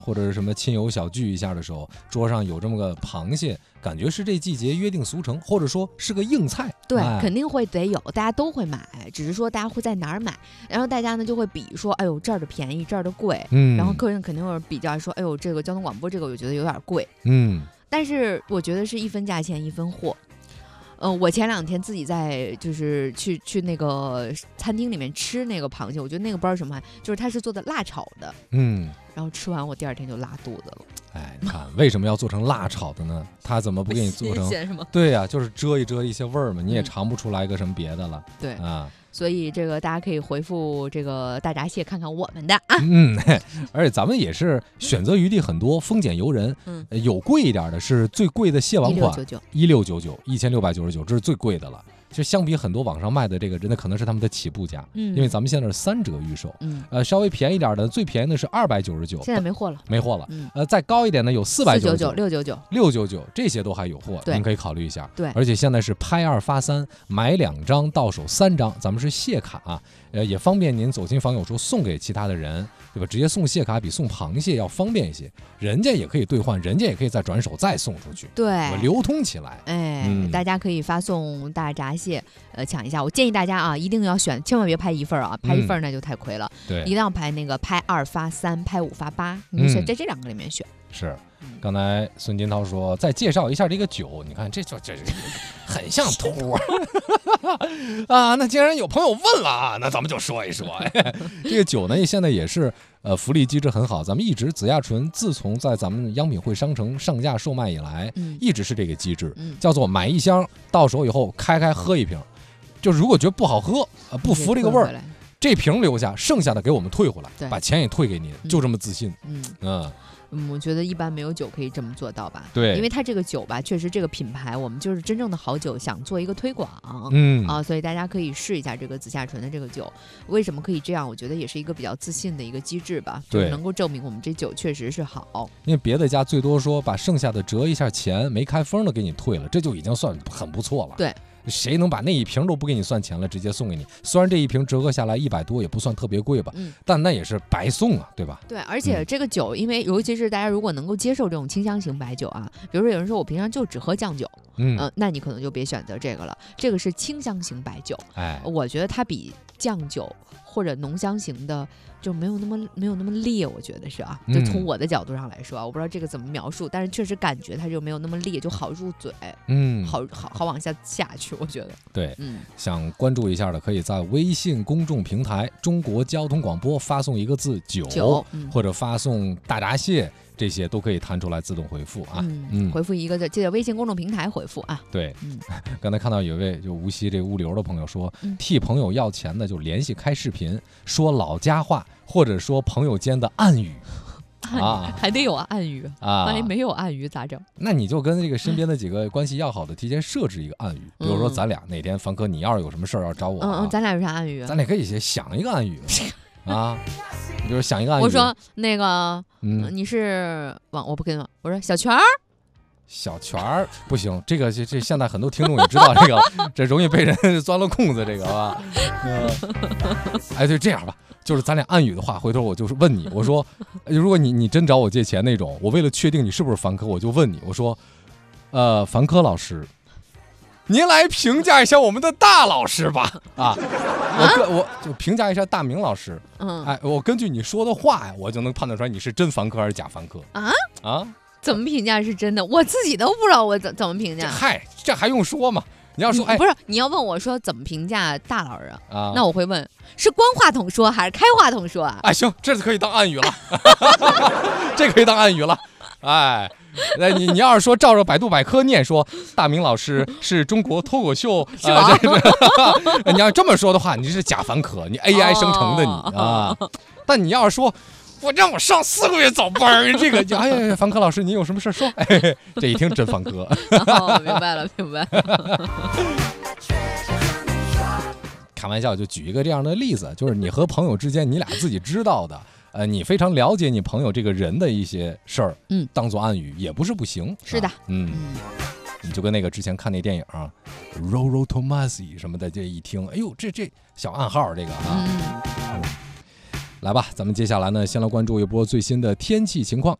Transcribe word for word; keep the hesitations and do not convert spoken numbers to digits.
或者是什么亲友小聚一下的时候，桌上有这么个螃蟹，感觉是这季节约定俗成，或者说是个硬菜。 对， 哎、 肯定会得有，大家都会买，只是说大家会在哪儿买，然后大家呢就会比说，哎呦这儿的便宜，这儿的贵， 嗯， 然后客人肯定会比较说，哎呦这个交通广播这个我觉得有点贵， 嗯， 但是我觉得是一分价钱一分货。呃，我前两天自己在就是去去那个餐厅里面吃那个螃蟹，我觉得那个不知道什么，就是它是做的辣炒的， 嗯， 然后吃完我第二天就拉肚子了。 哎，你看为什么要做成辣炒的呢？他怎么不给你做成？ 是吗？ 对呀、啊，就是遮一遮一些味儿嘛，你也尝不出来个什么别的了。 对啊。 所以这个大家可以回复这个大闸蟹看看我们的啊， 嗯，而且咱们也是选择余地很多，丰俭由人。 嗯， 有贵一点的是最贵的蟹王款， 一六九九， 一千六百九十九，这是最贵的了。其实相比很多网上卖的这个，真的可能是他们的起步价， 嗯， 因为咱们现在是三折预售， 嗯， 呃，稍微便宜点的，最便宜的是二百九十九， 现在没货了， 没货了， 嗯， 呃，再高一点的有四百九十九、 六九九、 六九九，这些都还有货，您可以考虑一下。 对， 而且现在是拍二发三，买两张到手三张，咱们是蟹卡、啊，呃，也方便您走亲访友说送给其他的人，对吧？直接送蟹卡比送螃蟹要方便一些，人家也可以兑换，人家也可以再转手再送出去， 对， 流通起来。 哎、 嗯， 大家可以发送大闸蟹，呃，抢一下。我建议大家啊，一定要选，千万别拍一份啊，拍一份那就太亏了。 嗯、对， 一定要拍那个拍二发三，拍五发八，你就选在这两个里面选。 嗯、是。刚才孙金涛说，再介绍一下这个酒，你看这就这这很像托啊。那既然有朋友问了啊，那咱们就说一说。哎、这个酒呢，现在也是呃福利机制很好，咱们一直紫亚醇自从在咱们央品汇商城上架售卖以来， 嗯、 一直是这个机制， 嗯、 叫做买一箱，到手以后开开喝一瓶，就是如果觉得不好喝，呃不服这个味儿，这瓶留下，剩下的给我们退回来，把钱也退给您，就这么自信。 嗯嗯。 嗯，我觉得一般没有酒可以这么做到吧？ 对， 因为它这个酒吧，确实这个品牌，我们就是真正的好酒，想做一个推广， 嗯啊，所以大家可以试一下这个紫夏醇的这个酒。为什么可以这样？我觉得也是一个比较自信的一个机制吧， 对， 就是能够证明我们这酒确实是好。 因为别的家最多说把剩下的折一下钱，没开封的给你退了，这就已经算很不错了。 对。 谁能把那一瓶都不给你算钱了，直接送给你？虽然这一瓶折合下来一百多，也不算特别贵吧， 嗯， 但那也是白送啊，对吧？ 对，而且这个酒，嗯、因为尤其是大家如果能够接受这种清香型白酒啊，比如说有人说我平常就只喝酱酒， 嗯、 呃，那你可能就别选择这个了。这个是清香型白酒， 哎， 我觉得它比酱酒或者浓香型的就没有那么没有那么烈，我觉得是啊，就从我的角度上来说啊，嗯、我不知道这个怎么描述，但是确实感觉它就没有那么烈，就好入嘴， 嗯， 好好好往下下去，我觉得。 对， 嗯， 想关注一下的，可以在微信公众平台“中国交通广播”发送一个字“酒”， 酒嗯、 或者发送“大闸蟹”，这些都可以弹出来自动回复啊。 嗯，嗯回复一个字，记得微信公众平台回复啊。 对， 嗯， 刚才看到有位就无锡这物流的朋友说， 嗯、 替朋友要钱的就联系开视频，说老家话，或者说朋友间的暗语。 啊，还得有暗语啊！ 万一没有暗语咋整？ 那你就跟这个身边的几个关系要好的提前设置一个暗语，比如说咱俩哪天凡哥你要是有什么事儿要找我、啊， 嗯嗯，咱俩有啥暗语？ 咱俩可以先想一个暗语啊，你就是想一个暗语。 我说那个， 嗯， 你是王，我不跟你，我说小泉儿。 小泉儿不行，这个这这现在很多听众也知道这个，这容易被人钻了空子，这个啊。呃、哎，对，这样吧，就是咱俩暗语的话，回头我就是问你，我说，如果你你真找我借钱那种，我为了确定你是不是凡科，我就问你，我说，呃，凡科老师，您来评价一下我们的大老师吧，啊，我跟我就评价一下大明老师， 嗯， 哎，我根据你说的话呀，我就能判断出来你是真凡科还是假凡科啊啊。 怎么评价是真的？我自己都不知道我怎怎么评价。 嗨，这还用说吗？你要说，哎， 不是，你要问我说怎么评价大老师啊？ 那我会问，是关话筒说还是开话筒说啊？ 哎，行，这可以当暗语了，这可以当暗语了。哎，那你你要是说照着百度百科念说，大明老师是中国脱口秀是吧、 呃？你要这么说的话，你是假凡科，你 A I 生成的你、哦、啊。但你要是说。我让我上四个月早班，这个哎呀，凡科老师，您有什么事说？哎，这一听真凡科。 哦，明白了，明白了。 开玩笑，就举一个这样的例子，就是你和朋友之间，你俩自己知道的，呃，你非常了解你朋友这个人的一些事儿， 嗯， 当做暗语也不是不行。 是的， 啊、嗯。嗯你就跟那个之前看那电影啊 ，Roro Tomasi 什么的，这一听，哎呦，这这小暗号这个啊。 嗯嗯来吧，咱们接下来呢，先来关注一波最新的天气情况。